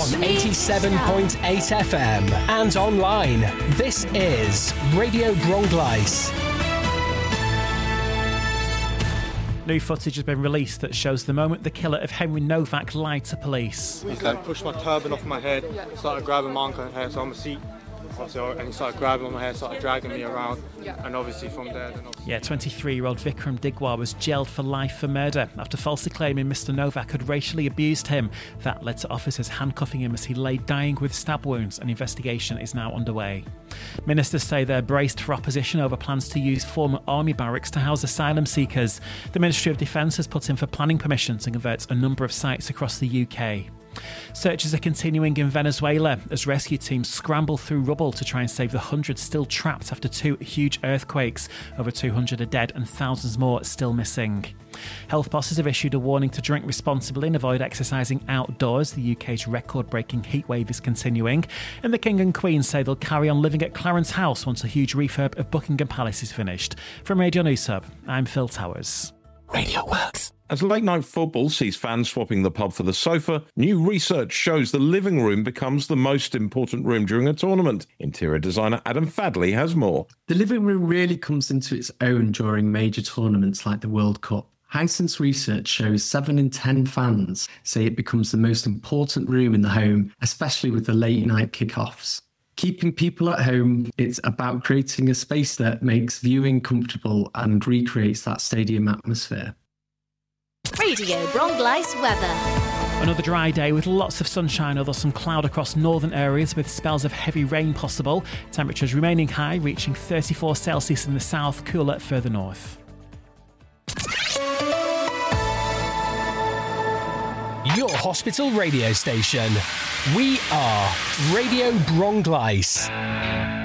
on 87.8 FM and online. This is Radio Bronglais. New footage has been released that shows the moment the killer of Henry Novak lied to police. He pushed my turban off my head, started grabbing my uncle's hair, so I'm a seat. And he started grabbing my hair, started dragging me around, and obviously from there... 23-year-old Vikram Digwar was jailed for life for murder after falsely claiming Mr Novak had racially abused him. That led to officers handcuffing him as he lay dying with stab wounds. An investigation is now underway. Ministers say they're braced for opposition over plans to use former army barracks to house asylum seekers. The Ministry of Defence has put in for planning permission to convert a number of sites across the UK. Searches are continuing in Venezuela as rescue teams scramble through rubble to try and save the hundreds still trapped after two huge earthquakes. Over 200 are dead and thousands more still missing. Health bosses have issued a warning to drink responsibly and avoid exercising outdoors. The UK's record-breaking heatwave is continuing. And the King and Queen say they'll carry on living at Clarence House once a huge refurb of Buckingham Palace is finished. From Radio News Hub, I'm Phil Towers. Radio Works. As late-night football sees fans swapping the pub for the sofa, new research shows the living room becomes the most important room during a tournament. Interior designer Adam Fadley has more. The living room really comes into its own during major tournaments like the World Cup. Hisense research shows 7 in 10 fans say it becomes the most important room in the home, especially with the late-night kickoffs. Keeping people at home, it's about creating a space that makes viewing comfortable and recreates that stadium atmosphere. Radio Bronglais weather. Another dry day with lots of sunshine, although some cloud across northern areas with spells of heavy rain possible. Temperatures remaining high, reaching 34 Celsius in the south, cooler further north. Your hospital radio station. We are Radio Bronglais.